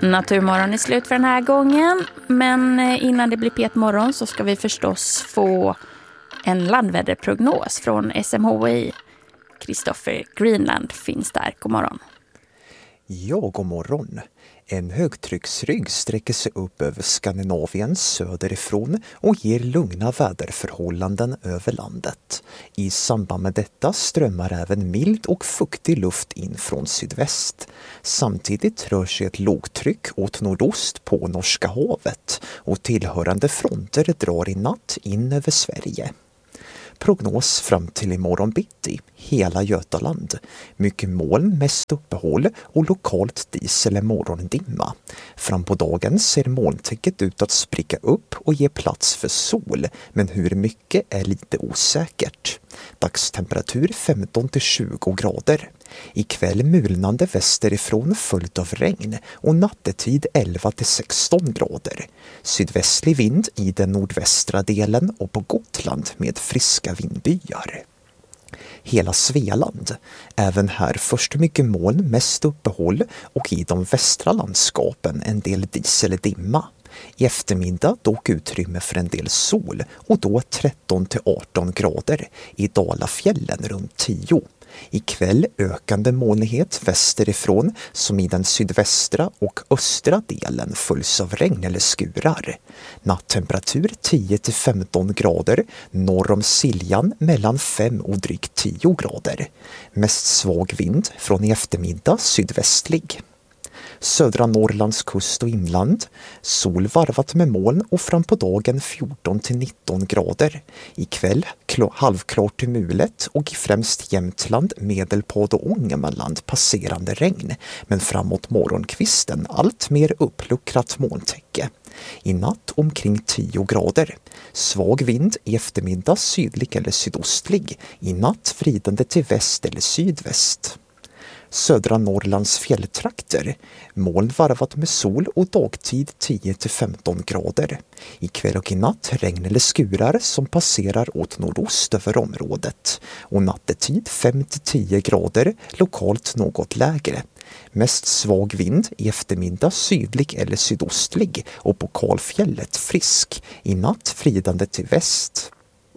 Naturmorgon är slut för den här gången, men innan det blir petmorgon så ska vi förstås få en landväderprognos från SMHI. Christopher Greenland finns där. God morgon. Ja, god morgon. En högtrycksrygg sträcker sig upp över Skandinavien söderifrån och ger lugna väderförhållanden över landet. I samband med detta strömmar även mild och fuktig luft in från sydväst. Samtidigt rör sig ett lågtryck åt nordost på Norska havet och tillhörande fronter drar i natt in över Sverige. Prognos fram till imorgon bitti, hela Götaland. Mycket moln, mest uppehåll och lokalt dis eller morgondimma. Fram på dagen ser molntäcket ut att spricka upp och ge plats för sol, men hur mycket är lite osäkert. Dagstemperatur 15-20 grader. Ikväll mulnande västerifrån följt av regn och nattetid 11-16 grader. Sydvästlig vind i den nordvästra delen och på Gotland med friska vindbyar. Hela Svealand. Även här först mycket moln, mest uppehåll och i de västra landskapen en del dis eller dimma. I eftermiddag dock utrymme för en del sol och då 13-18 grader. I Dalafjällen runt 10. Ikväll ökande molnighet västerifrån som i den sydvästra och östra delen följs av regn eller skurar. Nattemperatur 10-15 grader, norr om Siljan mellan 5 och drygt 10 grader. Mest svag vind från i eftermiddag sydvästlig. Södra Norrlands kust och inland. Sol varvat med moln och fram på dagen 14-19 grader. Ikväll halvklart till mulet och i främst Jämtland, Medelpad och Ångermanland passerande regn. Men framåt morgonkvisten allt mer uppluckrat molntäcke. I natt omkring 10 grader. Svag vind i eftermiddag sydlig eller sydostlig. I natt vridande till väst eller sydväst. Södra Norrlands fjälltrakter. Moln varvat med sol och dagtid 10-15 grader. Ikväll och i natt regn eller skurar som passerar åt nordost över området. Och nattetid 5-10 grader, lokalt något lägre. Mest svag vind i eftermiddag sydlig eller sydostlig och på Kalfjället frisk. I natt vridande till väst.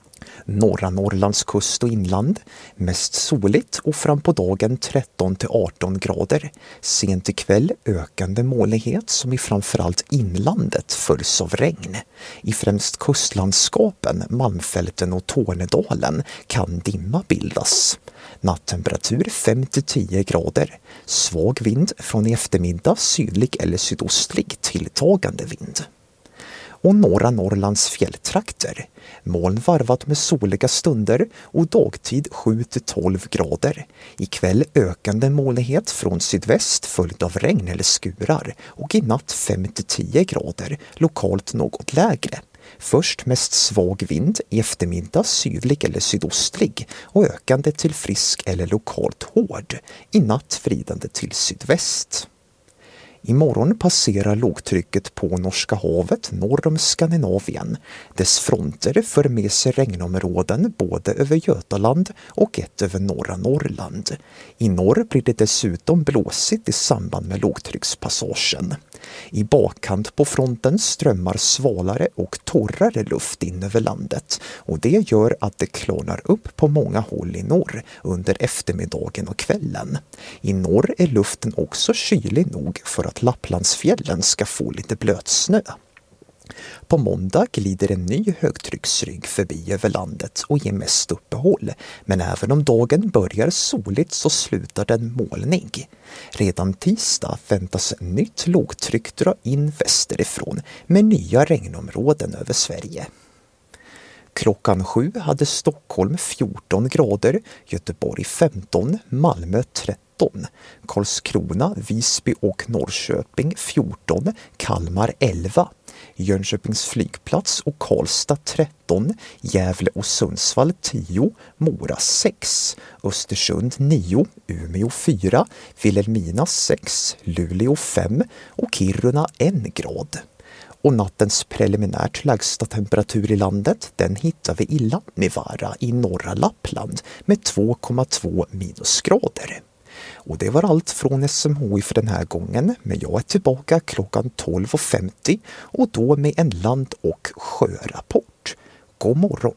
Norra Norrlands kust och inland. Mest soligt och fram på dagen 13-18 grader. Sent ikväll ökande molnighet som i framförallt inlandet följs av regn. I främst kustlandskapen, Malmfälten och Tornedalen kan dimma bildas. Nattemperatur 5-10 grader. Svag vind från i eftermiddag sydlig eller sydostlig tilltagande vind. Och norra Norrlands fjälltrakter. Moln varvat med soliga stunder och dagtid 7-12 grader. Ikväll ökande molnighet från sydväst följt av regn eller skurar och i natt 5-10 grader, lokalt något lägre. Först mest svag vind, i eftermiddag sydlig eller sydostlig och ökande till frisk eller lokalt hård. I natt vridande till sydväst. Imorgon passerar lågtrycket på Norska havet norr om Skandinavien. Dess fronter för med sig regnområden både över Götaland och ett över norra Norrland. I norr blir det dessutom blåsigt i samband med lågtryckspassagen. I bakkant på fronten strömmar svalare och torrare luft in över landet och det gör att det klarnar upp på många håll i norr under eftermiddagen och kvällen. I norr är luften också kylig nog för att Lapplandsfjällen ska få lite blötsnö. På måndag glider en ny högtrycksrygg förbi över landet och ger mest uppehåll. Men även om dagen börjar soligt så slutar den molnig. Redan tisdag väntas ett nytt lågtryck dra in västerifrån med nya regnområden över Sverige. Klockan 7 hade Stockholm 14 grader, Göteborg 15, Malmö 13, Karlskrona, Visby och Norrköping 14, Kalmar 11, Jönköpings flygplats och Karlstad 13, Gävle och Sundsvall 10, Mora 6, Östersund 9, Umeå 4, Vilhelmina 6, Luleå 5 och Kiruna 1 grad. Och nattens preliminärt lägsta temperatur i landet, den hittar vi i Lannivara i norra Lappland med 2,2 minusgrader. Och det var allt från SMHI för den här gången, men jag är tillbaka klockan 12.50 och då med en land- och sjörapport. God morgon!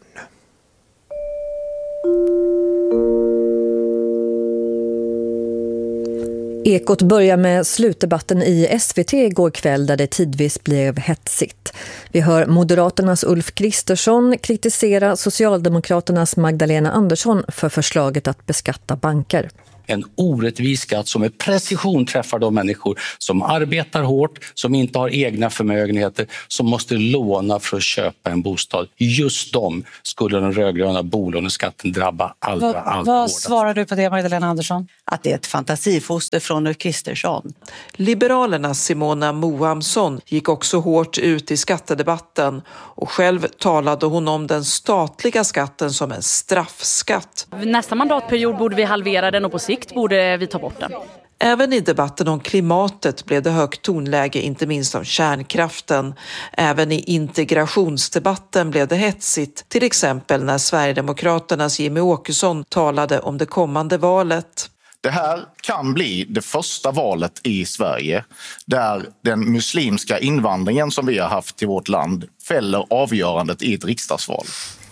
Ekot börjar med slutdebatten i SVT igår kväll där det tidvis blev hetsigt. Vi hör Moderaternas Ulf Kristersson kritisera Socialdemokraternas Magdalena Andersson för förslaget att beskatta banker. En orättvis skatt som med precision träffar de människor som arbetar hårt, som inte har egna förmögenheter, som måste låna för att köpa en bostad. Just dem skulle den rödgröna bolåneskatten drabba allra hårdast. Vad svarar du på det, Magdalena Andersson? Att det är ett fantasifoster från Ulf Kristersson. Liberalernas Simona Moamsson gick också hårt ut i skattedebatten och själv talade hon om den statliga skatten som en straffskatt. Nästa mandatperiod borde vi halvera den och på sikt borde vi ta bort den. Även i debatten om klimatet blev det högt tonläge, inte minst om kärnkraften. Även i integrationsdebatten blev det hetsigt, till exempel när Sverigedemokraternas Jimmy Åkesson talade om det kommande valet. Det här kan bli det första valet i Sverige där den muslimska invandringen som vi har haft till vårt land fäller avgörandet i ett riksdagsval.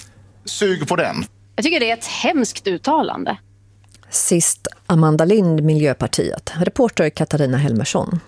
Sug på den. Jag tycker det är ett hemskt uttalande. Sist Amanda Lind, Miljöpartiet. Reporter Katarina Helmersson.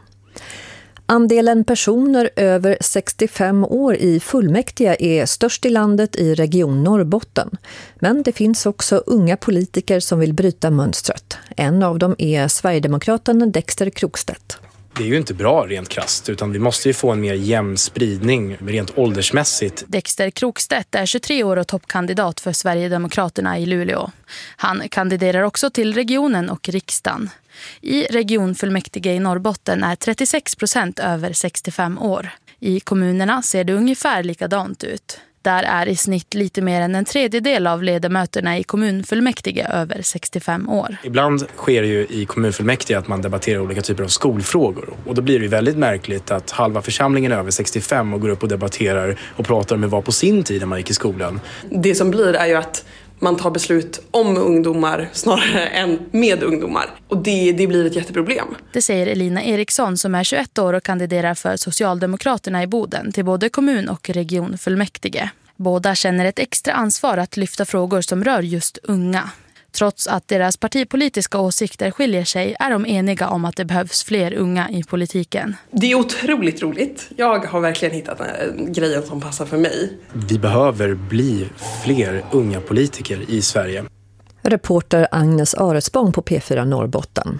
Andelen personer över 65 år i fullmäktige är störst i landet i region Norrbotten. Men det finns också unga politiker som vill bryta mönstret. En av dem är Sverigedemokraten Dexter Krokstedt. Det är ju inte bra rent krasst, utan vi måste ju få en mer jämn spridning rent åldersmässigt. Dexter Krokstedt är 23 år och toppkandidat för Sverigedemokraterna i Luleå. Han kandiderar också till regionen och riksdagen. I regionfullmäktige i Norrbotten är 36% över 65 år. I kommunerna ser det ungefär likadant ut. Där är i snitt lite mer än en tredjedel av ledamöterna i kommunfullmäktige över 65 år. Ibland sker det ju i kommunfullmäktige att man debatterar olika typer av skolfrågor. Och då blir det ju väldigt märkligt att halva församlingen är över 65 och går upp och debatterar och pratar om hur det var på sin tid när man gick i skolan. Det som blir är ju att man tar beslut om ungdomar snarare än med ungdomar. Och det blir ett jätteproblem. Det säger Elina Eriksson som är 21 år och kandiderar för Socialdemokraterna i Boden till både kommun- och regionfullmäktige. Båda känner ett extra ansvar att lyfta frågor som rör just unga. Trots att deras partipolitiska åsikter skiljer sig är de eniga om att det behövs fler unga i politiken. Det är otroligt roligt. Jag har verkligen hittat grejen som passar för mig. Vi behöver bli fler unga politiker i Sverige. Reporter Agnes Aresbong på P4 Norrbotten.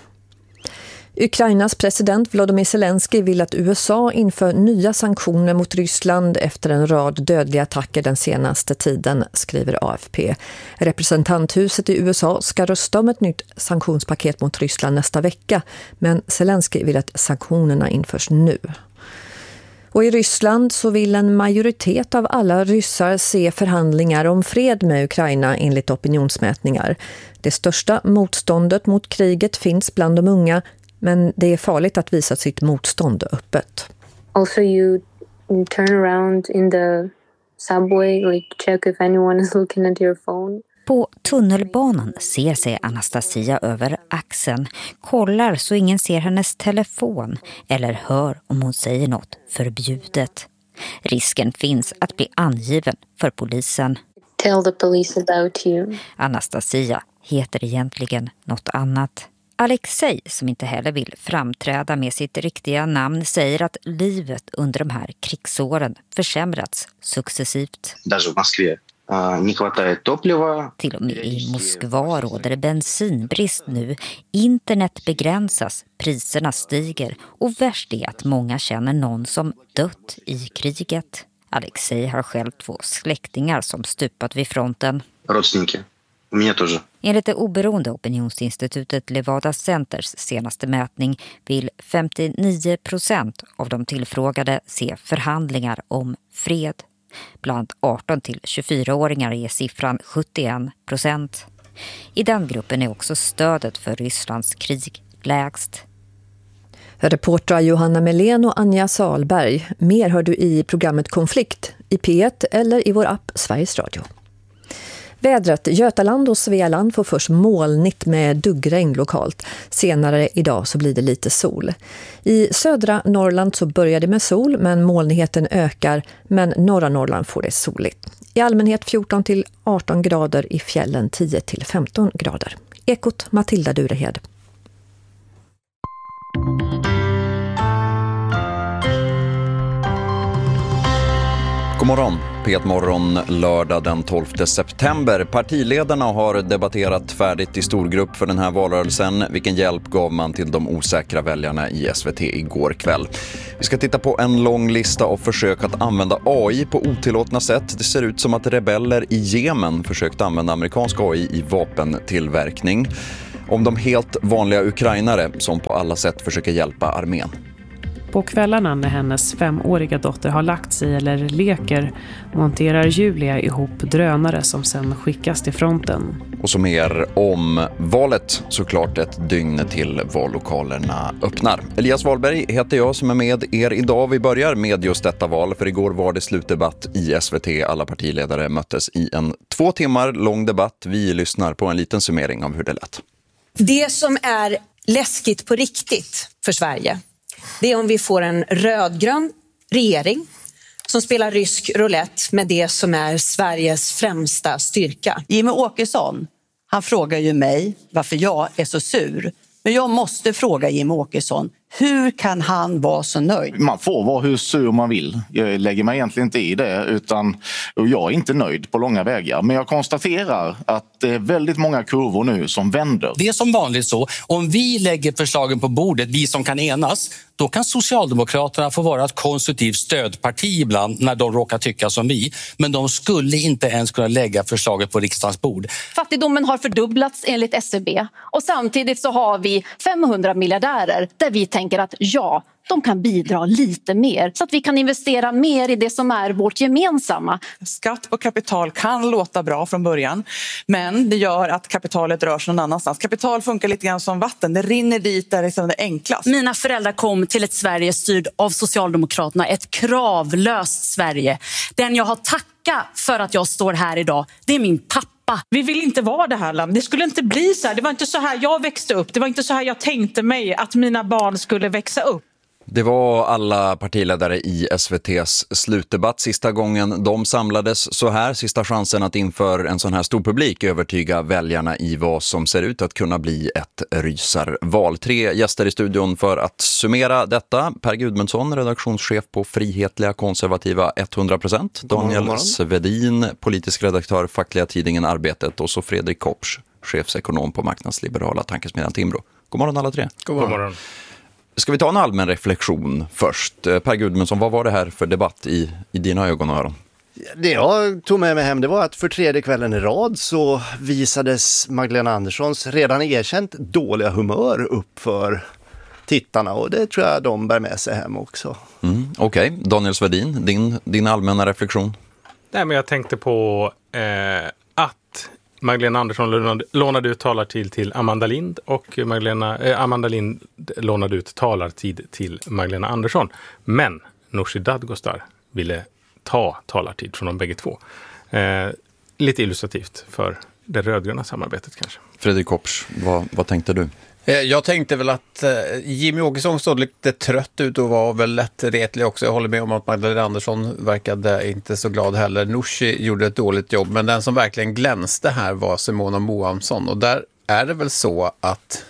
Ukrainas president Volodymyr Zelensky vill att USA inför nya sanktioner mot Ryssland efter en rad dödliga attacker den senaste tiden, skriver AFP. Representanthuset i USA ska rösta om ett nytt sanktionspaket mot Ryssland nästa vecka, men Zelensky vill att sanktionerna införs nu. Och i Ryssland så vill en majoritet av alla ryssar se förhandlingar om fred med Ukraina enligt opinionsmätningar. Det största motståndet mot kriget finns bland de unga, men det är farligt att visa sitt motstånd öppet. Also you turn around in the subway, like check if anyone is looking at your phone. På tunnelbanan ser sig Anastasia över axeln, kollar så ingen ser hennes telefon eller hör om hon säger något förbjudet. Risken finns att bli angiven för polisen. Tell the police about you. Anastasia heter egentligen något annat. Alexej, som inte heller vill framträda med sitt riktiga namn, säger att livet under de här krigsåren försämrats successivt. Till och med i Moskva råder det bensinbrist nu. Internet begränsas, priserna stiger och värst är att många känner någon som dött i kriget. Alexej har själv 2 släktingar som stupat vid fronten. Enligt det oberoende opinionsinstitutet Levada Centers senaste mätning vill 59% av de tillfrågade se förhandlingar om fred. Bland 18 till 24-åringar är siffran 71%. I den gruppen är också stödet för Rysslands krig lägst. Reportrar Johanna Melén och Anja Salberg. Mer hör du i programmet Konflikt i P1 eller i vår app Sveriges Radio. Vädret: Götaland och Svealand får först molnigt med duggregn lokalt. Senare idag så blir det lite sol. I södra Norrland så börjar det med sol, men molnigheten ökar, men norra Norrland får det soligt. I allmänhet 14 till 18 grader, i fjällen 10 till 15 grader. Ekot, Matilda Durehed. God morgon. P1-morgon lördag den 12 september. Partiledarna har debatterat färdigt i stor grupp för den här valrörelsen. Vilken hjälp gav man till de osäkra väljarna i SVT igår kväll? Vi ska titta på en lång lista av försök att använda AI på otillåtna sätt. Det ser ut som att rebeller i Jemen försökt använda amerikansk AI i vapentillverkning. Om de helt vanliga ukrainare som på alla sätt försöker hjälpa armén. På kvällarna när hennes 5-åriga dotter har lagt sig eller leker monterar Julia ihop drönare som sen skickas till fronten. Och så mer om valet, såklart ett dygn till vallokalerna öppnar. Elias Wahlberg heter jag som är med er idag. Vi börjar med just detta val, för igår var det slutdebatt i SVT. Alla partiledare möttes i en 2 timmar lång debatt. Vi lyssnar på en liten summering av hur det lät. Det som är läskigt på riktigt för Sverige, det är om vi får en rödgrön regering som spelar rysk roulette med det som är Sveriges främsta styrka. Jimmie Åkesson, han frågar ju mig varför jag är så sur. Men jag måste fråga Jimmie Åkesson, hur kan han vara så nöjd? Man får vara hur sur man vill. Jag lägger mig egentligen inte i det, utan jag är inte nöjd på långa vägar. Men jag konstaterar att det är väldigt många kurvor nu som vänder. Det är som vanligt så. Om vi lägger förslagen på bordet, vi som kan enas, då kan Socialdemokraterna få vara ett konstruktivt stödparti ibland när de råkar tycka som vi. Men de skulle inte ens kunna lägga förslaget på riksdagens bord. Fattigdomen har fördubblats enligt SCB och samtidigt så har vi 500 miljardärer där vi tänker att ja, de kan bidra lite mer så att vi kan investera mer i det som är vårt gemensamma. Skatt på kapital kan låta bra från början, men det gör att kapitalet rör sig någon annanstans. Kapital funkar lite grann som vatten, det rinner dit där det är enklast. Mina föräldrar kom till ett Sverige styrt av Socialdemokraterna, ett kravlöst Sverige. Den jag har tackat för att jag står här idag, det är min pappa. Vi vill inte vara det här landet. Det skulle inte bli så här. Det var inte så här jag växte upp. Det var inte så här jag tänkte mig att mina barn skulle växa upp. Det var alla partiledare i SVT:s slutdebatt. Sista gången de samlades så här. Sista chansen att inför en sån här stor publik övertyga väljarna i vad som ser ut att kunna bli ett rysarval. 3 gäster i studion för att summera detta. Per Gudmundsson, redaktionschef på Frihetliga konservativa 100%. Daniel Svedin, politisk redaktör, fackliga tidningen Arbetet. Och så Fredrik Kopsch, chefsekonom på marknadsliberala tankesmedjan Timbro. God morgon alla 3. God morgon. Ska vi ta en allmän reflektion först? Per Gudmundsson, vad var det här för debatt i dina ögon och öron? Det jag tog med mig hem, det var att för 3:e kvällen i rad så visades Magdalena Anderssons redan erkänt dåliga humör upp för tittarna, och det tror jag de bär med sig hem också. Okej. Daniel Svedin, din allmänna reflektion? Nej, men jag tänkte på att Magdalena Andersson lånade ut talartid till Amanda Lind och Amanda Lind lånade ut talartid till Magdalena Andersson. Men Nooshi Dadgostar ville ta talartid från de bägge två. Lite illustrativt för det rödgröna samarbetet kanske. Fredrik Kopsch, vad tänkte du? Jag tänkte väl att Jimmie Åkesson stod lite trött ut och var väl lätt retlig också. Jag håller med om att Magdalena Andersson verkade inte så glad heller. Nooshi gjorde ett dåligt jobb, men den som verkligen glänste här var Simona Moamsson. Och där är det väl så att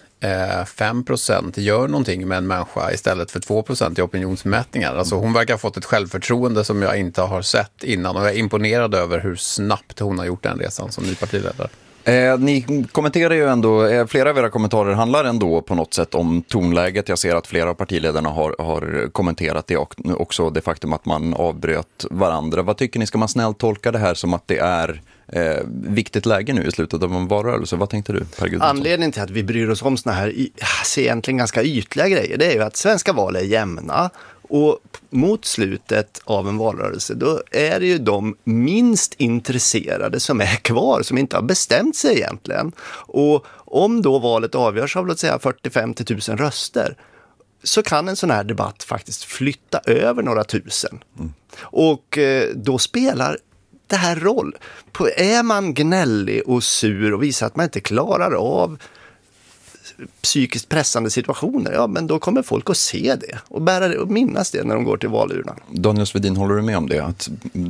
5% gör någonting med en människa istället för 2% i opinionsmätningar. Alltså hon verkar ha fått ett självförtroende som jag inte har sett innan, och jag är imponerad över hur snabbt hon har gjort den resan som ny partiledare. Ni kommenterar ju ändå, flera av era kommentarer handlar ändå på något sätt om tonläget. Jag ser att flera av partiledarna har kommenterat det, och också det faktum att man avbröt varandra. Vad tycker ni, ska man snällt tolka det här som att det är viktigt läge nu i slutet av en valrörelse? Vad tänkte du, Per Gudmundsson? Anledningen till att vi bryr oss om såna här egentligen ganska ytliga grejer, det är ju att svenska val är jämna. Och mot slutet av en valrörelse, då är det ju de minst intresserade som är kvar, som inte har bestämt sig egentligen. Och om då valet avgörs av, låt säga, 40-50 000 röster, så kan en sån här debatt faktiskt flytta över några tusen. Och då spelar det här roll? Är man gnällig och sur och visar att man inte klarar av psykiskt pressande situationer, ja, men då kommer folk att se det och bära det och minnas det när de går till valurnan. Daniel Svedin, håller du med om det? Att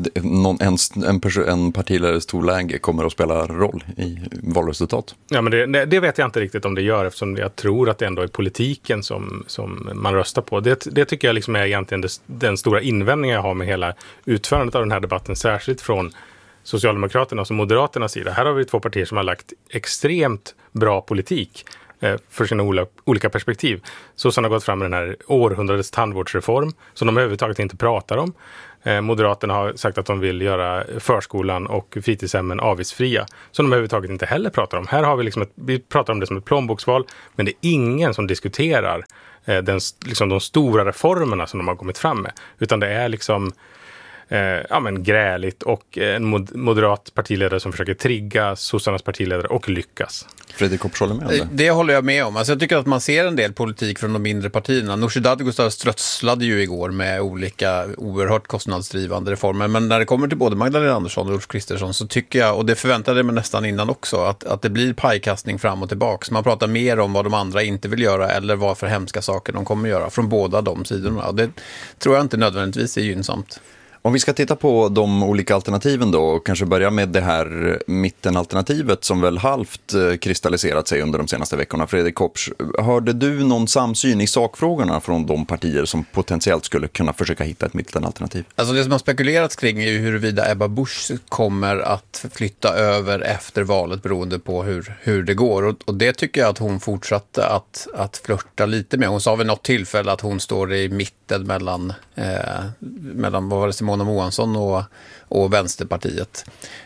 en partiledares tonläge kommer att spela roll i valresultat? Ja, men det vet jag inte riktigt om det gör, eftersom jag tror att det ändå är politiken som man röstar på. Det tycker jag liksom är egentligen den stora invändningen jag har med hela utförandet av den här debatten, särskilt från Socialdemokraterna och Moderaternas sida. Här har vi två partier som har lagt extremt bra politik för sina olika perspektiv. Sossarna har gått fram med den här århundradets tandvårdsreform som de överhuvudtaget inte pratar om. Moderaterna har sagt att de vill göra förskolan och fritidshemmen avgiftsfria, som de överhuvudtaget inte heller pratar om. Här har vi pratar om det som ett plånboksval, men det är ingen som diskuterar de stora reformerna som de har kommit fram med, utan det är liksom gräligt och en moderat partiledare som försöker trigga sossarnas partiledare och lyckas. Fredrik Kops håller med om det. Det håller jag med om. Alltså jag tycker att man ser en del politik från de mindre partierna. Nooshi Dadgostar strötslade ju igår med olika oerhört kostnadsdrivande reformer. Men när det kommer till både Magdalena Andersson och Ulf Kristersson så tycker jag, och det förväntade jag mig nästan innan också, att det blir pajkastning fram och tillbaka. Så man pratar mer om vad de andra inte vill göra eller vad för hemska saker de kommer göra från båda de sidorna. Och det tror jag inte nödvändigtvis är gynnsamt. Om vi ska titta på de olika alternativen då och kanske börja med det här mittenalternativet som väl halvt kristalliserat sig under de senaste veckorna. Fredrik Kops, hörde du någon samsyn i sakfrågorna från de partier som potentiellt skulle kunna försöka hitta ett mittenalternativ? Alltså det som har spekulerats kring är ju huruvida Ebba Busch kommer att flytta över efter valet beroende på hur det går. Och det tycker jag att hon fortsatte att flirta lite med. Hon sa vid något tillfälle att hon står i mitten mellan vad var det, Simona Moansson och Vänsterpartiet.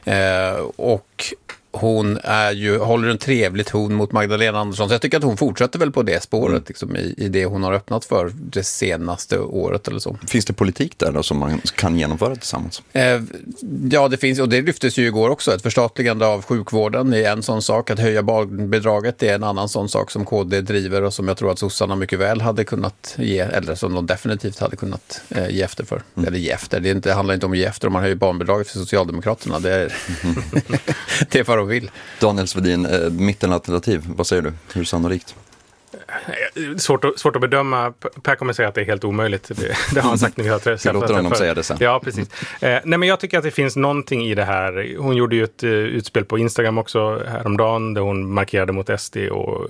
Och hon håller en trevlig ton mot Magdalena Andersson. Så jag tycker att hon fortsätter väl på det spåret liksom, i det hon har öppnat för det senaste året eller så. Finns det politik där då som man kan genomföra tillsammans? Ja, det finns, och det lyftes ju igår också. Ett förstatligande av sjukvården är en sån sak. Att höja barnbidraget är en annan sån sak som KD driver och som jag tror att sossarna mycket väl hade kunnat ge, eller som de definitivt hade kunnat ge efter för. Eller ge efter. Det handlar inte om att ge efter om man höjer barnbidraget för Socialdemokraterna. Det är för att vill. Daniel Svedin, mittenalternativ, vad säger du? Hur sannolikt? Svårt att bedöma. Per kommer säga att det är helt omöjligt. Det har han sagt när vi har träffat. Jag låter honom säga det sen. Ja, precis. Nej, men jag tycker att det finns någonting i det här. Hon gjorde ju ett utspel på Instagram också häromdagen där hon markerade mot SD och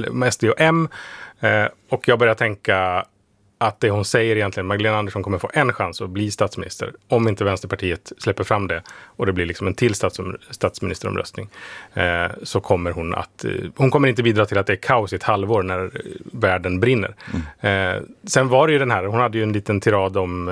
M. Och jag börjar tänka att det hon säger egentligen, Magdalena Andersson kommer få en chans att bli statsminister om inte Vänsterpartiet släpper fram det och det blir liksom en till statsministeromröstning, så kommer hon kommer inte bidra till att det är kaos i ett halvår när världen brinner. Sen var det ju hon hade ju en liten tirad om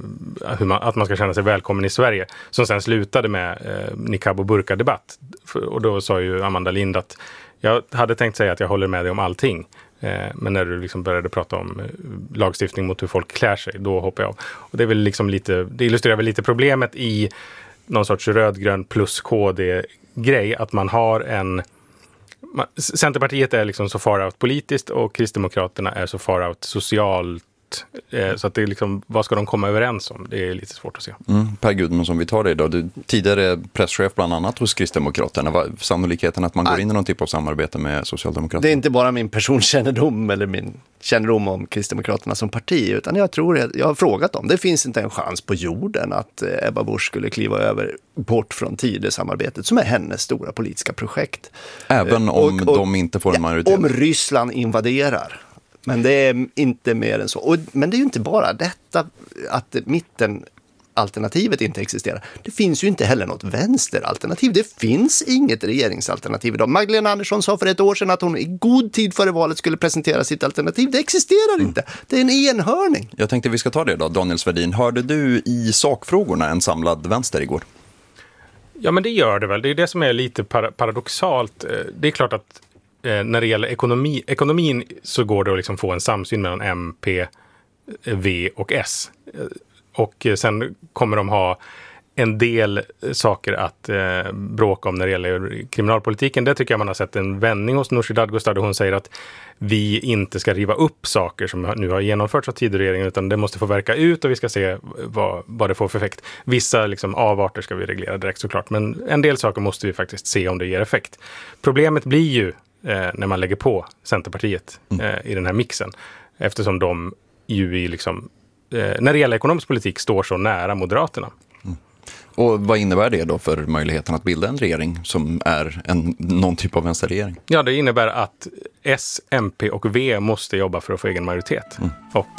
att man ska känna sig välkommen i Sverige som sen slutade med niqab och burka-debatt. Och då sa ju Amanda Lind att jag hade tänkt säga att jag håller med dig om allting. Men när du liksom började prata om lagstiftning mot hur folk klär sig, då hoppar jag av. Och det är väl liksom det illustrerar väl lite problemet i någon sorts rödgrön plus KD-grej, att man har Centerpartiet är liksom så far out politiskt och Kristdemokraterna är så far out socialt. Så att det är liksom, vad ska de komma överens om? Det är lite svårt att se. Per Gudmundsson, vi tar dig då. Du tidigare presschef bland annat hos Kristdemokraterna. Vad sannolikheten att man går in i någon typ av samarbete med Socialdemokraterna? Det är inte bara min personkännedom eller min kännedom om Kristdemokraterna som parti, utan jag har frågat dem. Det finns inte en chans på jorden att Ebba Busch skulle kliva över bort från Tidösamarbetet som är hennes stora politiska projekt. Även om de inte får en majoritet? Om Ryssland invaderar. Men det är inte mer än så. Men det är ju inte bara detta att mittenalternativet inte existerar. Det finns ju inte heller något vänsteralternativ. Det finns inget regeringsalternativ idag. Magdalena Andersson sa för ett år sedan att hon i god tid före valet skulle presentera sitt alternativ. Det existerar inte. Det är en enhörning. Jag tänkte vi ska ta det då. Daniel Svedin, hörde du i sakfrågorna en samlad vänster igår? Ja, men det gör det väl. Det är det som är lite paradoxalt. Det är klart att när det gäller ekonomin så går det att liksom få en samsyn mellan MP, V och S. Och sen kommer de ha en del saker att bråka om när det gäller kriminalpolitiken. Det tycker jag man har sett en vändning hos Nooshi Dadgostar, där hon säger att vi inte ska riva upp saker som nu har genomförts av Tidöregeringen, utan det måste få verka ut och vi ska se vad det får för effekt. Vissa liksom avarter ska vi reglera direkt såklart, men en del saker måste vi faktiskt se om det ger effekt. Problemet blir ju när man lägger på Centerpartiet i den här mixen, eftersom de ju i liksom, när det gäller ekonomisk politik står så nära Moderaterna. Och vad innebär det då för möjligheten att bilda en regering som är någon typ av vänsterregering? Ja, det innebär att S, MP och V måste jobba för att få egen majoritet. Och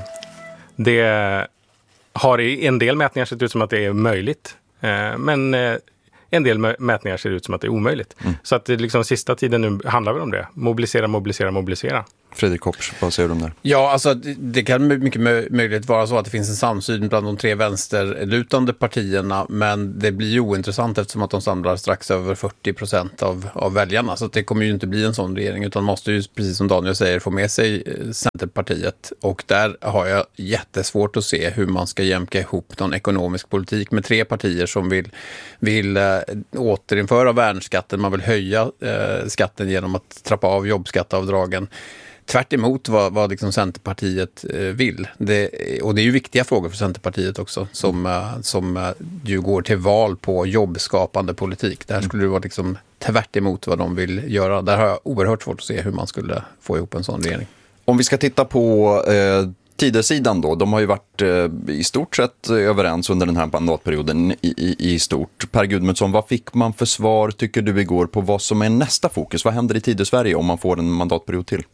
det har i en del mätningar sett ut som att det är möjligt. Men en del mätningar ser ut som att det är omöjligt. Så att det liksom sista tiden nu handlar väl om det. Mobilisera. Fredrik Kopsch, vad säger du om det? Ja, alltså det kan mycket möjligt vara så att det finns en samsyn bland de 3 vänsterlutande partierna, men det blir ju ointressant eftersom att de samlar strax över 40% av väljarna. Så det kommer ju inte bli en sån regering, utan måste ju, precis som Daniel säger, få med sig Centerpartiet. Och där har jag jättesvårt att se hur man ska jämka ihop någon ekonomisk politik med 3 partier som vill återinföra värnskatten. Man vill höja skatten genom att trappa av jobbskatteavdragen. Tvärt emot vad liksom Centerpartiet vill. Och det är ju viktiga frågor för Centerpartiet också, som ju går till val på jobbskapande politik. Där skulle det vara liksom tvärt emot vad de vill göra. Där har jag oerhört svårt att se hur man skulle få ihop en sån regering. Om vi ska titta på Tidösidan då, de har ju varit i stort sett överens under den här mandatperioden i stort. Per Gudmundsson, vad fick man för svar, tycker du, igår på vad som är nästa fokus? Vad händer i Tidö-Sverige om man får en mandatperiod till?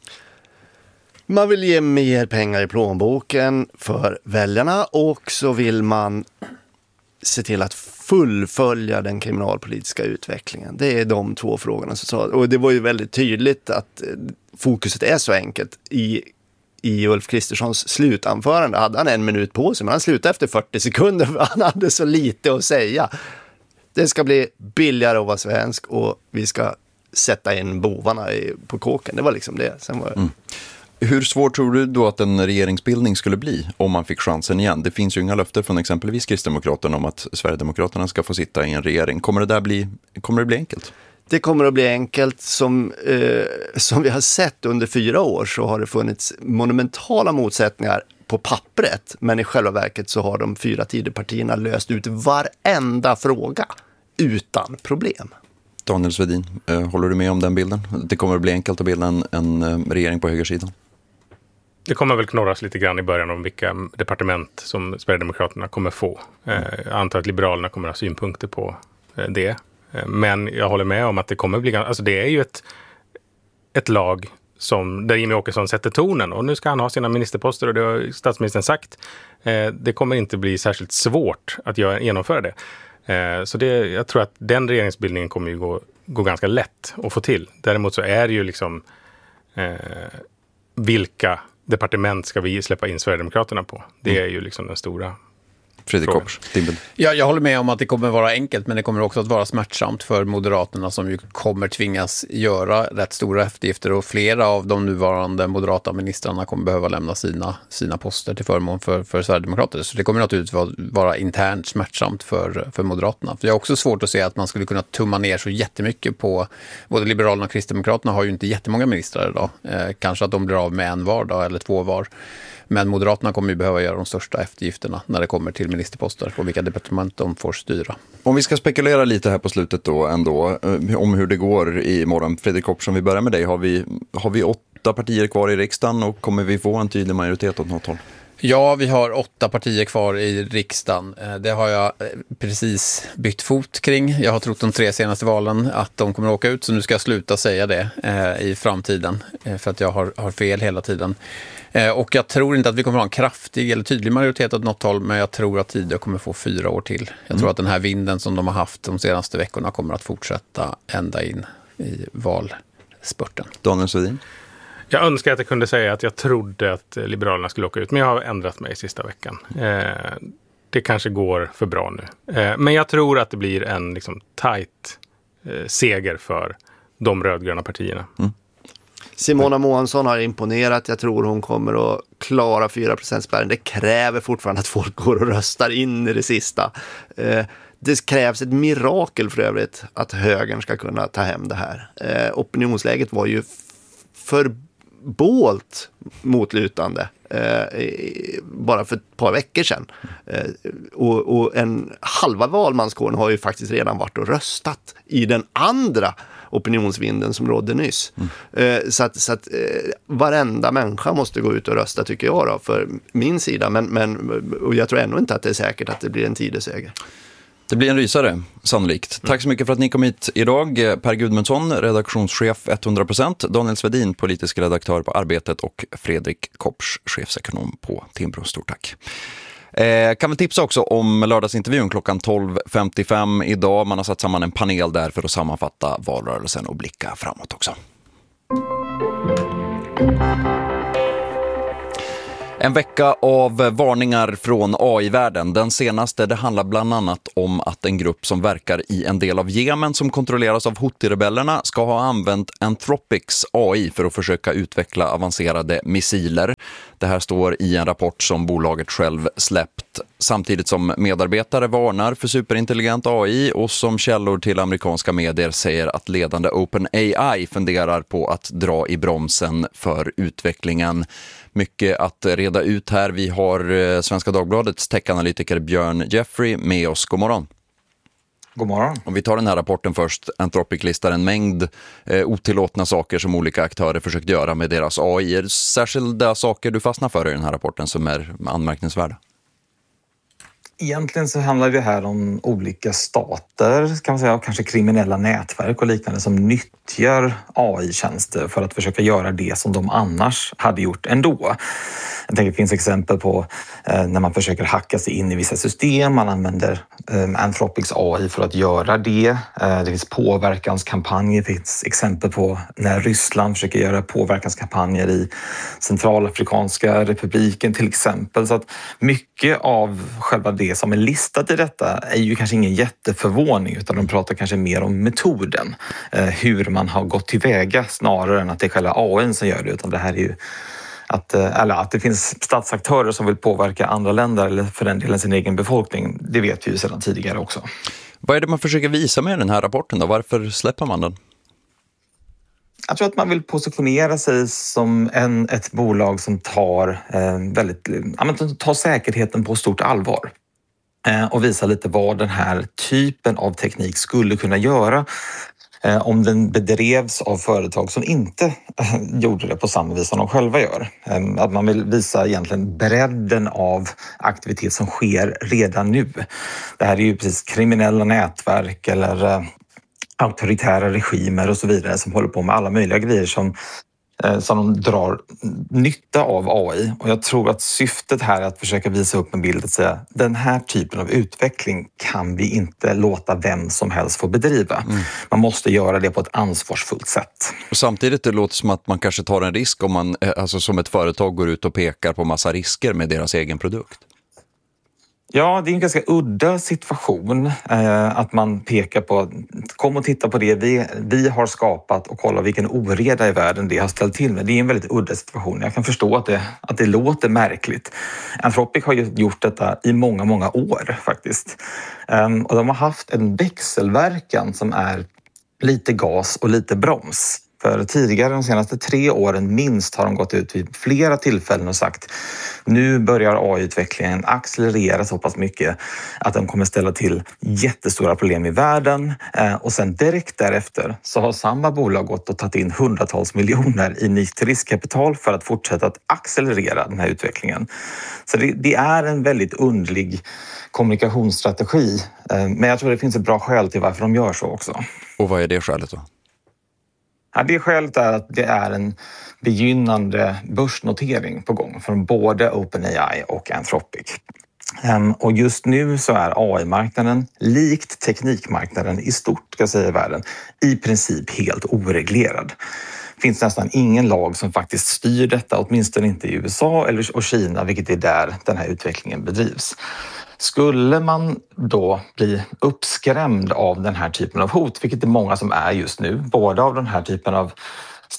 Man vill ge mer pengar i plånboken för väljarna, och så vill man se till att fullfölja den kriminalpolitiska utvecklingen. Det är de 2 frågorna. Och det var ju väldigt tydligt att fokuset är så enkelt. I Ulf Kristerssons slutanförande hade han 1 minut på sig, men han slutade efter 40 sekunder för han hade så lite att säga. Det ska bli billigare att vara svensk och vi ska sätta in bovarna på kåken. Det var liksom det. Sen var det... Hur svårt tror du då att en regeringsbildning skulle bli om man fick chansen igen? Det finns ju inga löfter från exempelvis Kristdemokraterna om att Sverigedemokraterna ska få sitta i en regering. Kommer det bli enkelt? Det kommer att bli enkelt. Som vi har sett under 4 år så har det funnits monumentala motsättningar på pappret. Men i själva verket så har de 4 Tidöpartierna löst ut varenda fråga utan problem. Daniel Svedin, håller du med om den bilden? Det kommer att bli enkelt att bilda en regering på högersidan? Det kommer väl knorras lite grann i början om vilka departement som Sverigedemokraterna kommer få. Jag antar att Liberalerna kommer att ha synpunkter på det. Men jag håller med om att det kommer bli... Alltså det är ju ett lag där Jimmie Åkesson sätter tonen. Och nu ska han ha sina ministerposter, och det har statsministern sagt. Det kommer inte bli särskilt svårt att genomföra det. Så jag tror att den regeringsbildningen kommer ju gå ganska lätt att få till. Däremot så är det ju liksom vilka departement ska vi släppa in Sverigedemokraterna på? Det är ju liksom den stora Fredrik Kopsch, din bild. Ja, jag håller med om att det kommer vara enkelt, men det kommer också att vara smärtsamt för Moderaterna, som ju kommer tvingas göra rätt stora eftergifter, och flera av de nuvarande moderata ministrarna kommer behöva lämna sina poster till förmån för Sverigedemokrater. Så det kommer naturligtvis vara internt smärtsamt för Moderaterna. För jag har också svårt att se att man skulle kunna tumma ner så jättemycket på, både Liberalerna och Kristdemokraterna har ju inte jättemånga ministrar idag. Kanske att de blir av med 1 var då, eller 2 var. Men Moderaterna kommer ju behöva göra de största eftergifterna när det kommer till ministerposter och vilka departement de får styra. Om vi ska spekulera lite här på slutet då ändå om hur det går imorgon. Fredrik Kopsch, om vi börjar med dig. Har vi 8 partier kvar i riksdagen, och kommer vi få en tydlig majoritet åt något håll? Ja, vi har 8 partier kvar i riksdagen. Det har jag precis bytt fot kring. Jag har trott de 3 senaste valen att de kommer att åka ut, så nu ska jag sluta säga det i framtiden för att jag har fel hela tiden. Och jag tror inte att vi kommer att ha en kraftig eller tydlig majoritet åt något håll, men jag tror att Tidö kommer få 4 år till. Jag tror att den här vinden som de har haft de senaste veckorna kommer att fortsätta ända in i valspurten. Daniel Svedin? Jag önskar att jag kunde säga att jag trodde att Liberalerna skulle åka ut, men jag har ändrat mig sista veckan. Det kanske går för bra nu. Men jag tror att det blir en liksom tight seger för de rödgröna partierna. Simona Månsson har imponerat. Jag tror hon kommer att klara 4%-spärren. Det kräver fortfarande att folk går och röstar in i det sista. Det krävs ett mirakel för övrigt att högern ska kunna ta hem det här. Opinionsläget var ju förbålt motlutande bara för ett par veckor sedan. Och en halva valmanskåren har ju faktiskt redan varit och röstat i den andra opinionsvinden som rådde nyss. Så att varenda människa måste gå ut och rösta, tycker jag då, för min sida. Och jag tror ändå inte att det är säkert att det blir en tideseger. Det blir en rysare, sannolikt. Tack så mycket för att ni kom hit idag. Per Gudmundsson, redaktionschef 100%, Daniel Svedin, politisk redaktör på Arbetet och Fredrik Kopsch, chefsekonom på Timbro. Stort tack. Kan vi tipsa också om lördagsintervjun klockan 12.55 idag. Man har satt samman en panel där för att sammanfatta valrörelsen och blicka framåt också. En vecka av varningar från AI-världen. Den senaste, det handlar bland annat om att en grupp som verkar i en del av Jemen som kontrolleras av Houthi-rebellerna ska ha använt Anthropics AI för att försöka utveckla avancerade missiler. Det här står i en rapport som bolaget själv släppt, samtidigt som medarbetare varnar för superintelligent AI och som källor till amerikanska medier säger att ledande OpenAI funderar på att dra i bromsen för utvecklingen. Mycket att reda ut här. Vi har Svenska Dagbladets tech-analytiker Björn Jeffrey med oss. God morgon. God morgon. Om vi tar den här rapporten först. Anthropic listar en mängd otillåtna saker som olika aktörer försökt göra med deras AI. Är det särskilda saker du fastnar för i den här rapporten som är anmärkningsvärda? Egentligen så handlar det här om olika stater, kan man säga, och kanske kriminella nätverk och liknande som nyttjar AI-tjänster för att försöka göra det som de annars hade gjort ändå. Jag tänker det finns exempel på när man försöker hacka sig in i vissa system. Man använder Anthropics AI för att göra det. Det finns påverkanskampanjer. Det finns exempel på när Ryssland försöker göra påverkanskampanjer i Centralafrikanska republiken till exempel. Så att mycket av själva det som är listat i detta är ju kanske ingen jätteförvåning, utan de pratar kanske mer om metoden. Hur man har gått tillväga snarare än att det är själva AI som gör det, utan det här är ju att det finns statsaktörer som vill påverka andra länder eller för den delen sin egen befolkning. Det vet vi ju sedan tidigare också. Vad är det man försöker visa med den här rapporten då? Varför släpper man den? Jag tror att man vill positionera sig som ett bolag som tar säkerheten på stort allvar och visa lite vad den här typen av teknik skulle kunna göra om den bedrevs av företag som inte gjorde det på samma vis som de själva gör. Att man vill visa egentligen bredden av aktivitet som sker redan nu. Det här är ju precis kriminella nätverk eller auktoritära regimer och så vidare som håller på med alla möjliga grejer som de drar nytta av AI. Och jag tror att syftet här är att försöka visa upp en bild och säga den här typen av utveckling kan vi inte låta vem som helst få bedriva. Man måste göra det på ett ansvarsfullt sätt. Och samtidigt det låter som att man kanske tar en risk om man som ett företag går ut och pekar på massa risker med deras egen produkt. Ja, det är en ganska udda situation att man pekar på, kom och titta på det vi har skapat och kolla vilken oreda i världen det har ställt till med. Det är en väldigt udda situation. Jag kan förstå att det låter märkligt. Anthropic har ju gjort detta i många, många år faktiskt. Och de har haft en växelverkan som är lite gas och lite broms. För tidigare, de senaste 3 åren minst, har de gått ut vid flera tillfällen och sagt nu börjar AI-utvecklingen accelerera så pass mycket att den kommer ställa till jättestora problem i världen. Och sen direkt därefter så har samma bolag gått och tagit in hundratals miljoner i nytt riskkapital för att fortsätta att accelerera den här utvecklingen. Så det är en väldigt underlig kommunikationsstrategi. Men jag tror det finns ett bra skäl till varför de gör så också. Och vad är det skälet då? Ja, det skälet är att det är en begynnande börsnotering på gång från både OpenAI och Anthropic. Och just nu så är AI-marknaden, likt teknikmarknaden i stort ska jag säga i världen, i princip helt oreglerad. Det finns nästan ingen lag som faktiskt styr detta, åtminstone inte i USA och Kina, vilket är där den här utvecklingen bedrivs. Skulle man då bli uppskrämd av den här typen av hot, vilket det är många som är just nu, både av den här typen av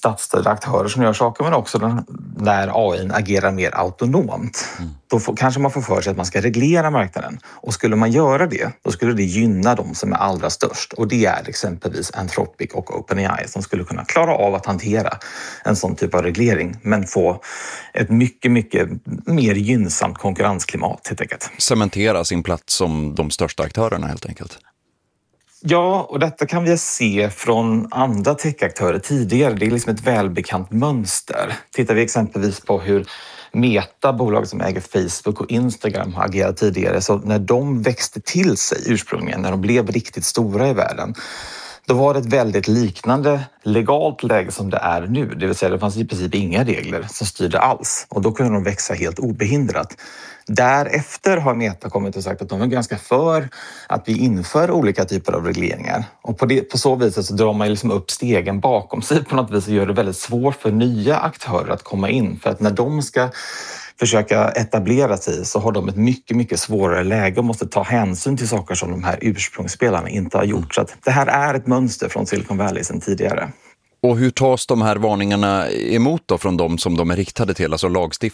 statsstödda aktörer som gör saker, men också när AI agerar mer autonomt. Då kanske man får för sig att man ska reglera marknaden. Och skulle man göra det, då skulle det gynna de som är allra störst. Och det är exempelvis Anthropic och OpenAI som skulle kunna klara av att hantera en sån typ av reglering, men få ett mycket, mycket mer gynnsamt konkurrensklimat helt enkelt. Cementera sin plats som de största aktörerna helt enkelt. Ja, och detta kan vi se från andra techaktörer tidigare. Det är liksom ett välbekant mönster. Tittar vi exempelvis på hur Meta, bolaget som äger Facebook och Instagram, har agerat tidigare. Så när de växte till sig ursprungligen, när de blev riktigt stora i världen, då var det ett väldigt liknande legalt läge som det är nu. Det vill säga det fanns i princip inga regler som styrde alls. Och då kunde de växa helt obehindrat. Därefter har Meta kommit och sagt att de är ganska för att vi inför olika typer av regleringar. Och på så vis så drar man liksom upp stegen bakom sig på något vis och gör det väldigt svårt för nya aktörer att komma in. För att när de ska försöka etablera sig så har de ett mycket, mycket svårare läge och måste ta hänsyn till saker som de här ursprungsspelarna inte har gjort. Så att det här är ett mönster från Silicon Valley sedan tidigare. Och hur tas de här varningarna emot då från de som de är riktade till, alltså